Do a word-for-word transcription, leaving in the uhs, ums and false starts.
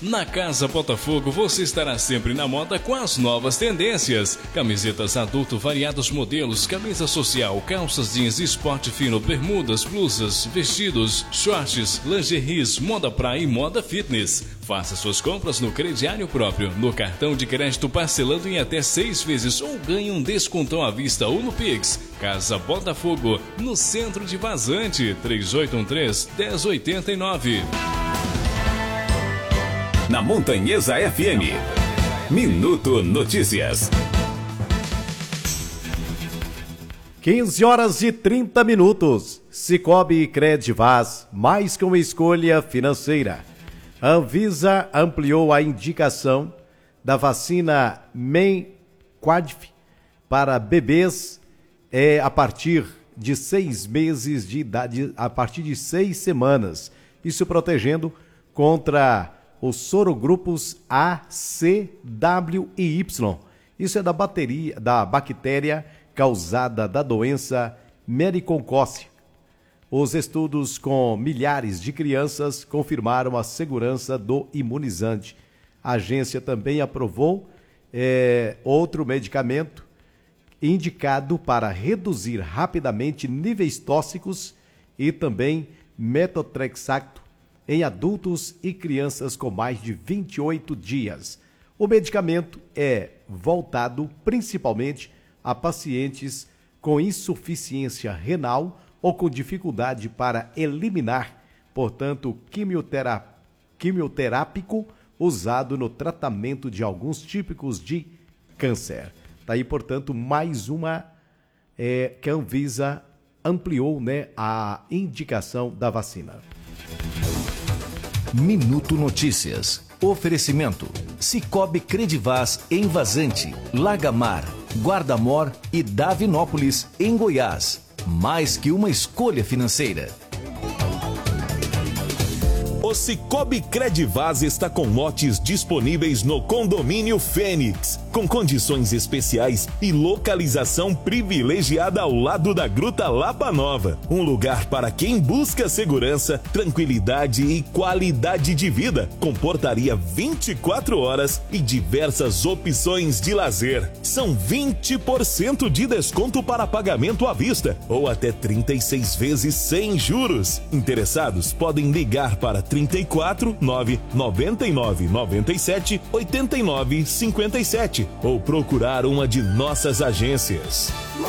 Na Casa Botafogo você estará sempre na moda com as novas tendências. Camisetas adulto, variados modelos, camisa social, calças jeans, esporte fino, bermudas, blusas, vestidos, shorts, lingeries, moda praia e moda fitness. Faça suas compras no crediário próprio, no cartão de crédito parcelando em até seis vezes ou ganhe um descontão à vista ou no Pix. Casa Botafogo, no centro de Vazante, três oito um três, um zero oito nove. Na Montanhesa F M, Minuto Notícias. quinze horas e trinta minutos. Cicobi Credivaz, mais que uma escolha financeira. A Anvisa ampliou a indicação da vacina Menquadf para bebês é, a partir de seis meses de idade, a partir de seis semanas. Isso protegendo contra os sorogrupos A, C, W e Y. Isso é da, bateria, da bactéria causada da doença meningocócica. Os estudos com milhares de crianças confirmaram a segurança do imunizante. A agência também aprovou é, outro medicamento indicado para reduzir rapidamente níveis tóxicos e também metotrexato em adultos e crianças com mais de vinte e oito dias. O medicamento é voltado principalmente a pacientes com insuficiência renal ou com dificuldade para eliminar, portanto, quimioterá- quimioterápico usado no tratamento de alguns tipos de câncer. Está aí, portanto, mais uma é, que a Anvisa ampliou, né, a indicação da vacina. Minuto Notícias. Oferecimento. Cicobi Credivaz em Vazante, Lagamar, Guarda-Mor e Davinópolis, em Goiás. Mais que uma escolha financeira. O Cicobi Credivaz está com lotes disponíveis no Condomínio Fênix, com condições especiais e localização privilegiada ao lado da Gruta Lapa Nova. Um lugar para quem busca segurança, tranquilidade e qualidade de vida, com portaria vinte e quatro horas e diversas opções de lazer. São vinte por cento de desconto para pagamento à vista, ou até trinta e seis vezes sem juros. Interessados podem ligar para trinta e quatro, nove noventa e nove, noventa e sete, oitenta e nove, cinquenta e sete ou procurar uma de nossas agências.